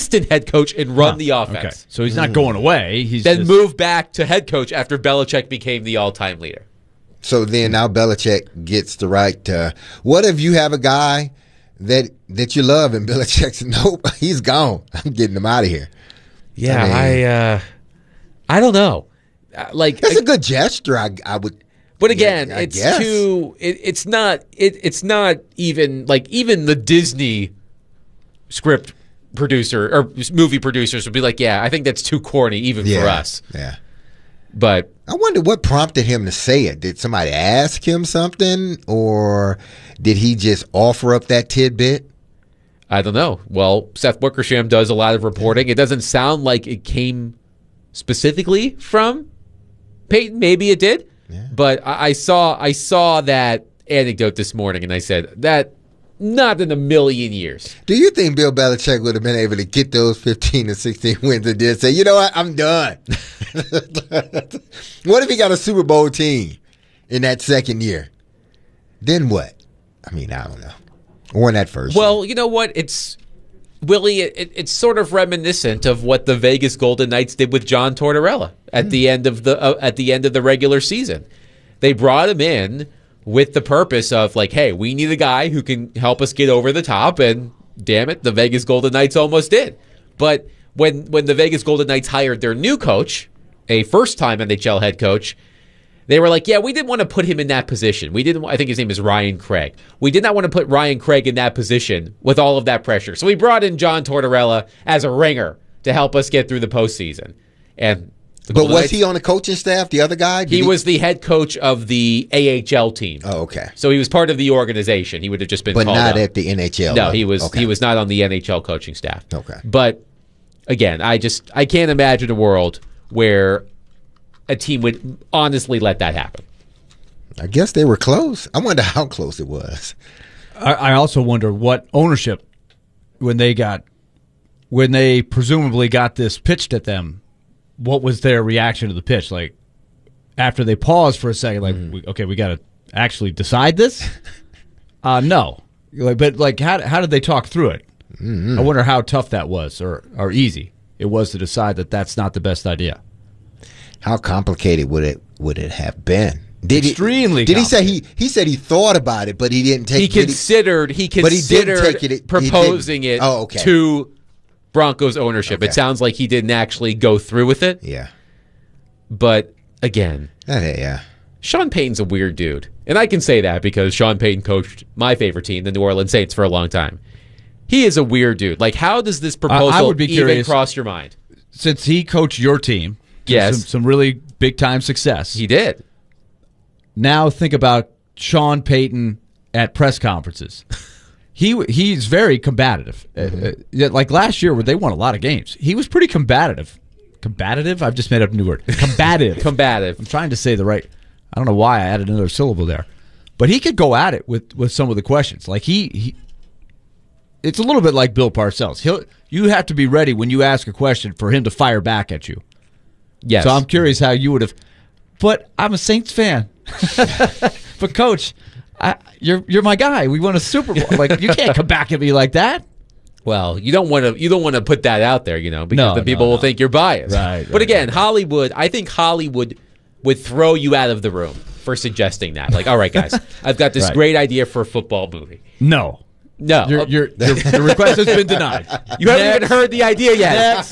assistant head coach and run the offense. Okay. So he's not going away. He's then just move back to head coach after Belichick became the all-time leader. So then now Belichick gets the right to, what if you have a guy that you love and Belichick's, nope, he's gone. I'm getting him out of here. Yeah, I don't know. That's a good gesture. I would. But again, I guess. It's not even even the Disney script producer or movie producers would be like, yeah, I think that's too corny even for us. Yeah. But I wonder what prompted him to say it. Did somebody ask him something, or did he just offer up that tidbit? I don't know. Well, Seth Wickersham does a lot of reporting. It doesn't sound like it came specifically from Peyton. Maybe it did. Yeah. But I saw that anecdote this morning, and I said, that not in a million years. Do you think Bill Belichick would have been able to get those 15 or 16 wins and then say, you know what, I'm done? What if he got a Super Bowl team in that second year? Then what? I mean, I don't know. Or in that first year. Well, you know what? It's sort of reminiscent of what the Vegas Golden Knights did with John Tortorella at the end of the regular season. They brought him in with the purpose of like, hey, we need a guy who can help us get over the top, and damn it, the Vegas Golden Knights almost did. But when the Vegas Golden Knights hired their new coach, a first-time NHL head coach, they were like, yeah, we didn't want to put him in that position. I think his name is Ryan Craig. We did not want to put Ryan Craig in that position with all of that pressure. So we brought in John Tortorella as a ringer to help us get through the postseason. But was he on the coaching staff, the other guy? He was the head coach of the AHL team. Oh, okay. So he was part of the organization. He would have just been called not up. At the NHL. No, he was not on the NHL coaching staff. Okay. But again, I can't imagine a world where a team would honestly let that happen. I guess they were close. I wonder how close it was. I also wonder what ownership, when they presumably got this pitched at them, what was their reaction to the pitch? Like, after they paused for a second, like, we got to actually decide this? No. But how did they talk through it? Mm-hmm. I wonder how tough that was, or easy it was to decide that that's not the best idea. How complicated would it have been? Extremely. Did he say he said he thought about it, but he didn't take it? He considered proposing it to Broncos ownership. Okay. It sounds like he didn't actually go through with it. Yeah. But again, yeah. Sean Payton's a weird dude. And I can say that because Sean Payton coached my favorite team, the New Orleans Saints, for a long time. He is a weird dude. Like, how does this proposal even cross your mind? Since he coached your team, yes, some really big-time success. He did. Now think about Sean Payton at press conferences. He's very combative. Mm-hmm. Like last year, where they won a lot of games, he was pretty combative. Combative? I've just made up a new word. Combative. Combative. I'm trying to say the right. I don't know why I added another syllable there, but he could go at it with some of the questions. Like he it's a little bit like Bill Parcells. You have to be ready when you ask a question for him to fire back at you. Yes. So I'm curious how you would have. But I'm a Saints fan. But Coach, you're my guy. We won a Super Bowl. Like, you can't come back at me like that. Well, you don't want to put that out there, because the people will think you're biased. Right. But again, Hollywood. I think Hollywood would throw you out of the room for suggesting that. Like, all right, guys, I've got this great idea for a football movie. No. Your request has been denied. You haven't even heard the idea yet.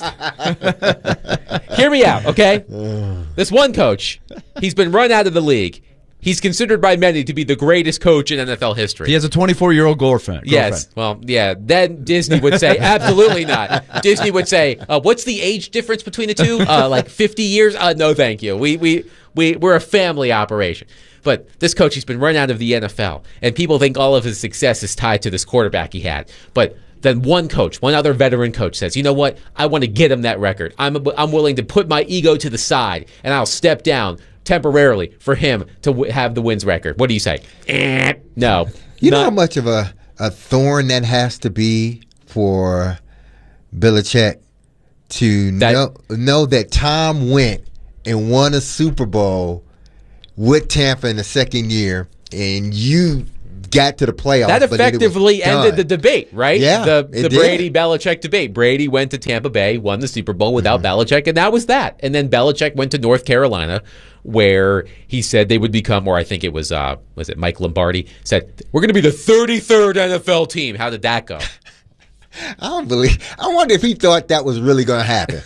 Next. Hear me out, okay? This one coach, he's been run out of the league. He's considered by many to be the greatest coach in NFL history. He has a 24-year-old girlfriend. Yes. Well, yeah. Then Disney would say, absolutely not. Disney would say, what's the age difference between the two? Like 50 years? No, thank you. We're a family operation. But this coach, he's been run out of the NFL, and people think all of his success is tied to this quarterback he had. But then one other veteran coach says, you know what? I want to get him that record. I'm willing to put my ego to the side, and I'll step down temporarily for him to have the wins record. What do you say? No. You know how much of a thorn that has to be for Belichick to know that Tom went and won a Super Bowl with Tampa in the second year, and you got to the playoffs. That effectively ended the debate, right? Yeah, the Brady-Belichick debate. Brady went to Tampa Bay, won the Super Bowl without Belichick, and that was that. And then Belichick went to North Carolina, where he said they would become, or I think it was it Mike Lombardi, said, we're going to be the 33rd NFL team. How did that go? I wonder if he thought that was really going to happen.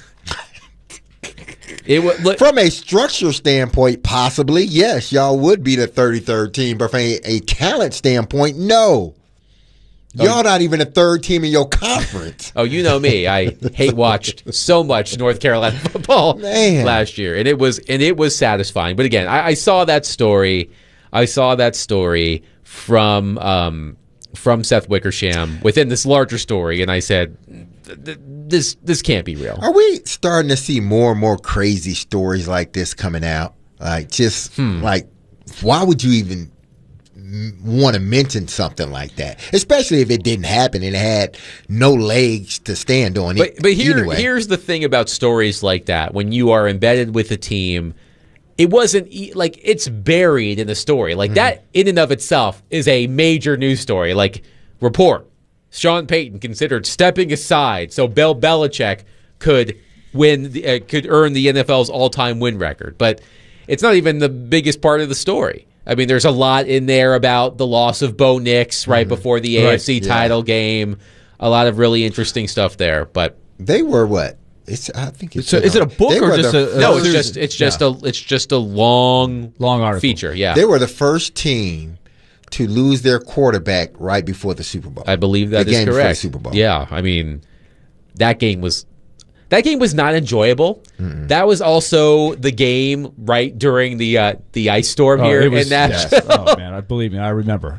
From a structure standpoint, possibly, yes, y'all would be the 33rd team. But from a talent standpoint, no. Y'all not even the third team in your conference. Oh, you know me. I watched so much North Carolina football last year. And it was satisfying. But again, I saw that story. I saw that story from Seth Wickersham within this larger story, and I said, this can't be real. Are we starting to see more and more crazy stories like this coming out? Like, just like, why would you even want to mention something like that? Especially if it didn't happen and it had no legs to stand on. But here's the thing about stories like that. When you are embedded with a team, it wasn't like it's buried in the story. Like that in and of itself is a major news story. Like, report, Sean Payton considered stepping aside so Bill Belichick could earn the NFL's all-time win record. But it's not even the biggest part of the story. I mean, there's a lot in there about the loss of Bo Nix right before the AFC title game. A lot of really interesting stuff there. But they were what? Is it a book or just a? No, it's just a long article feature. Yeah, they were the first team to lose their quarterback right before the Super Bowl. I believe that is correct. Before the Super Bowl. Yeah, I mean, that game was not enjoyable. That was also the game right during the ice storm here in Nashville. Yes. Oh man, believe me, I remember.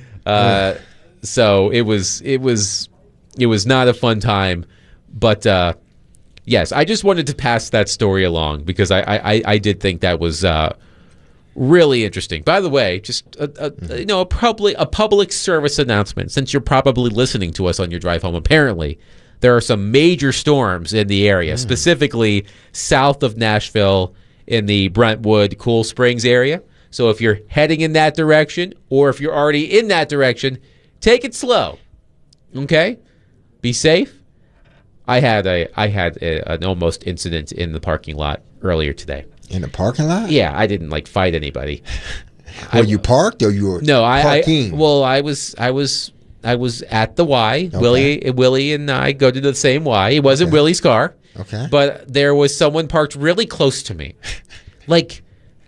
So it was not a fun time, but. Yes, I just wanted to pass that story along because I did think that was really interesting. By the way, just a public service announcement. Since you're probably listening to us on your drive home, apparently there are some major storms in the area, specifically south of Nashville in the Brentwood, Cool Springs area. So if you're heading in that direction, or if you're already in that direction, take it slow. Okay, be safe. I had an almost incident in the parking lot earlier today. In the parking lot? Yeah, I didn't fight anybody. Were you parked or you were parking? I was at the Y. Okay. Willie and I go to the same Y. It wasn't Willie's car. Okay. But there was someone parked really close to me. I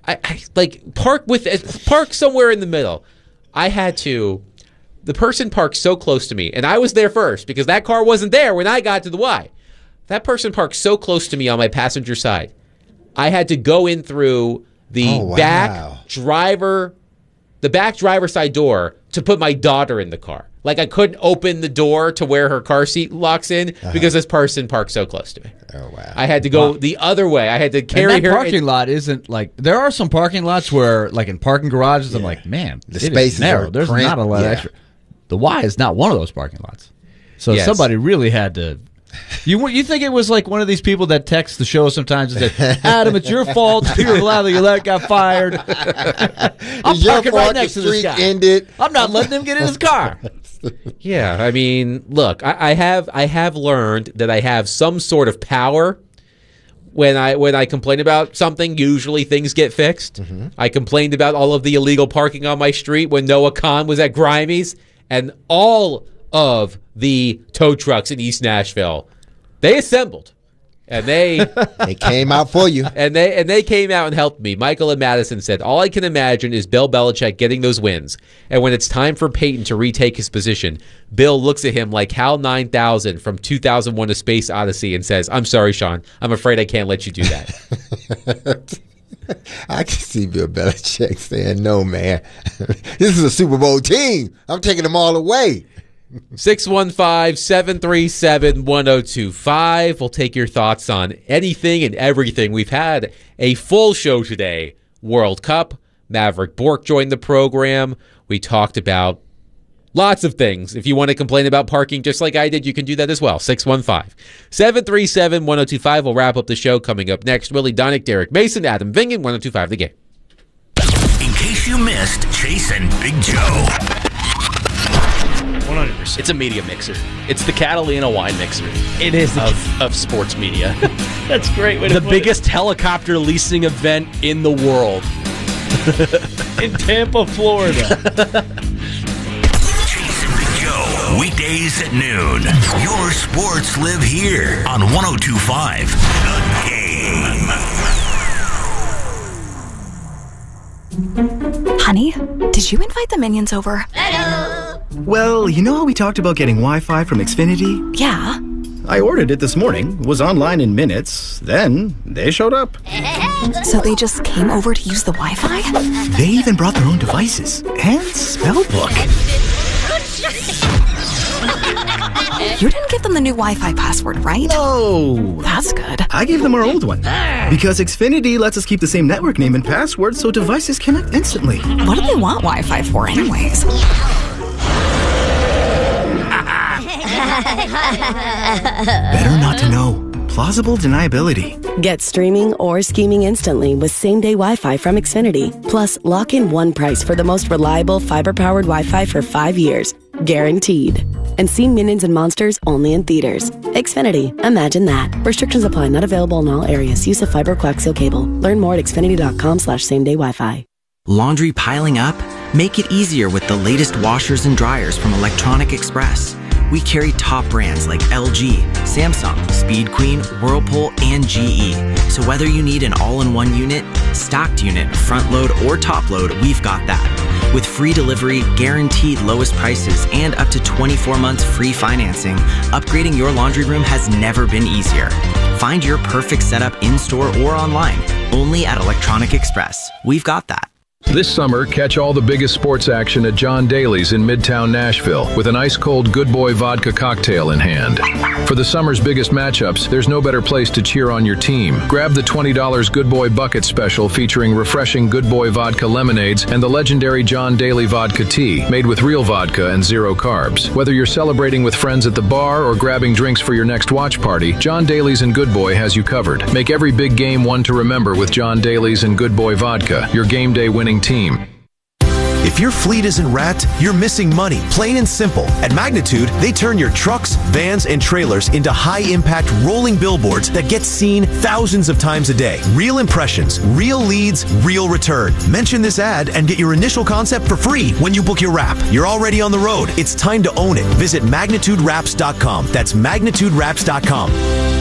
park somewhere in the middle. The person parked so close to me, and I was there first because that car wasn't there when I got to the Y. That person parked so close to me on my passenger side. I had to go in through the back driver side door to put my daughter in the car. Like, I couldn't open the door to where her car seat locks in because this person parked so close to me. Oh, wow. I had to go the other way. I had to carry and that her. Parking lot isn't like, there are some parking lots where, like in parking garages, I'm like, man, the space is narrow. There's not a lot of extra. The Y is not one of those parking lots. So somebody really had to. You think it was like one of these people that text the show sometimes and said, Adam, it's your fault. You're allowed to let got fired. I'm parking right next to this guy. I'm not letting him get in his car. Yeah, I mean, look, I have learned that I have some sort of power. When I complain about something, usually things get fixed. I complained about all of the illegal parking on my street when Noah Khan was at Grimey's. And all of the tow trucks in East Nashville, they assembled, and they came out for you, and they came out and helped me. Michael and Madison said, all I can imagine is Bill Belichick getting those wins, and when it's time for Peyton to retake his position, Bill looks at him like HAL 9000 from 2001: A Space Odyssey and says, "I'm sorry, Sean. I'm afraid I can't let you do that." I can see Bill Belichick saying, no, man. This is a Super Bowl team. I'm taking them all away. 615-737-1025. We'll take your thoughts on anything and everything. We've had a full show today. World Cup. Maverick Bork joined the program. We talked about lots of things. If you want to complain about parking just like I did, you can do that as well. 615-737-1025. We'll wrap up the show coming up next. Willie Donick, Derek Mason, Adam Vingan, 1025 The Game. In case you missed Chase and Big Joe, 100%. It's a media mixer. It's the Catalina wine mixer. It is of sports media. That's a great way to The put biggest helicopter leasing event in the world. it. In Tampa, Florida. Jason and Joe, weekdays at noon. Your sports live here on 102.5 The Game. Honey, did you invite the minions over? Well, you know how we talked about getting Wi-Fi from Xfinity? Yeah. I ordered it this morning, was online in minutes, then they showed up. So they just came over to use the Wi-Fi? They even brought their own devices and spellbook. You didn't give them the new Wi-Fi password, right? No! That's good. I gave them our old one. Because Xfinity lets us keep the same network name and password so devices connect instantly. What do they want Wi-Fi for anyways? Better not to know. Plausible deniability. Get streaming or scheming instantly with same-day Wi-Fi from Xfinity. Plus, lock in one price for the most reliable fiber-powered Wi-Fi for 5 years. Guaranteed. And see Minions and Monsters only in theaters. Xfinity. Imagine that. Restrictions apply. Not available in all areas. Use of fiber coaxial cable. Learn more at xfinity.com/same-day Wi-Fi. Laundry piling up? Make it easier with the latest washers and dryers from Electronic Express. We carry top brands like LG, Samsung, Speed Queen, Whirlpool, and GE. So whether you need an all-in-one unit, stocked unit, front load, or top load, we've got that. With free delivery, guaranteed lowest prices, and up to 24 months free financing, upgrading your laundry room has never been easier. Find your perfect setup in-store or online, only at Electronic Express. We've got that. This summer, catch all the biggest sports action at John Daly's in Midtown Nashville with an ice-cold Good Boy vodka cocktail in hand. For the summer's biggest matchups, there's no better place to cheer on your team. Grab the $20 Good Boy Bucket Special featuring refreshing Good Boy vodka lemonades and the legendary John Daly vodka tea, made with real vodka and zero carbs. Whether you're celebrating with friends at the bar or grabbing drinks for your next watch party, John Daly's and Good Boy has you covered. Make every big game one to remember with John Daly's and Good Boy vodka, your game day winning team. If your fleet isn't wrapped, you're missing money, plain and simple. At Magnitude, they turn your trucks, vans, and trailers into high-impact rolling billboards that get seen thousands of times a day. Real impressions, real leads, real return. Mention this ad and get your initial concept for free when you book your wrap. You're already on the road. It's time to own it. Visit MagnitudeWraps.com. That's MagnitudeWraps.com.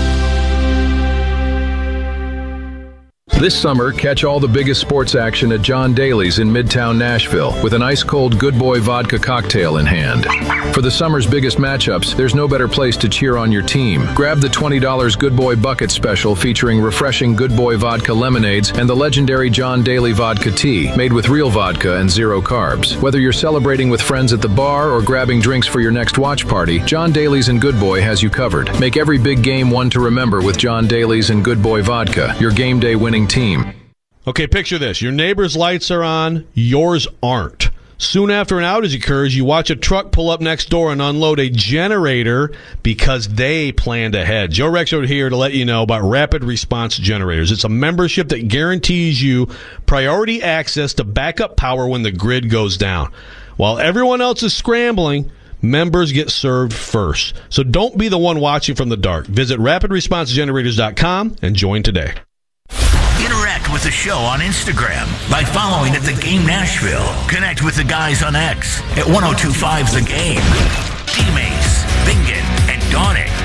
This summer, catch all the biggest sports action at John Daly's in Midtown Nashville with an ice-cold Good Boy vodka cocktail in hand. For the summer's biggest matchups, there's no better place to cheer on your team. Grab the $20 Good Boy Bucket Special featuring refreshing Good Boy vodka lemonades and the legendary John Daly vodka tea, made with real vodka and zero carbs. Whether you're celebrating with friends at the bar or grabbing drinks for your next watch party, John Daly's and Good Boy has you covered. Make every big game one to remember with John Daly's and Good Boy vodka, your game day winning team. Okay, picture this. Your neighbor's lights are on, yours aren't. Soon after an outage occurs, you watch a truck pull up next door and unload a generator because they planned ahead. Joe Rexrode here to let you know about Rapid Response Generators. It's a membership that guarantees you priority access to backup power when the grid goes down. While everyone else is scrambling, members get served first. So don't be the one watching from the dark. Visit rapidresponsegenerators.com and join today. Interact with the show on Instagram by following at The Game Nashville. Connect with the guys on X at 1025 The Game. D-Mace, Bingen, and Donick